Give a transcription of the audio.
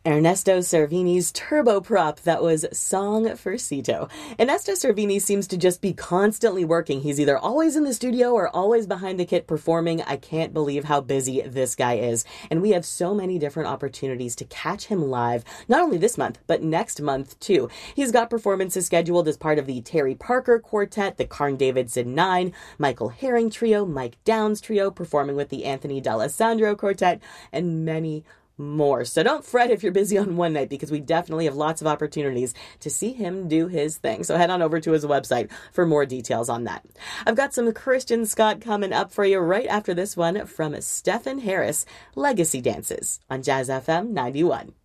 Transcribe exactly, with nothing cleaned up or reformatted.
Ernesto Cervini's turboprop, that was Song for Cito. Ernesto Cervini seems to just be constantly working. He's either always in the studio or always behind the kit performing. I can't believe how busy this guy is. And we have so many different opportunities to catch him live, not only this month, but next month too. He's got performances scheduled as part of the Terry Parker Quartet, the Carn Davidson Nine, Michael Herring Trio, Mike Downs Trio, performing with the Anthony D'Alessandro Quartet, and many more. So don't fret if you're busy on one night, because we definitely have lots of opportunities to see him do his thing. So head on over to his website for more details on that. I've got some Christian Scott coming up for you right after this one from Stephen Harris, Legacy Dances on Jazz F M ninety-one.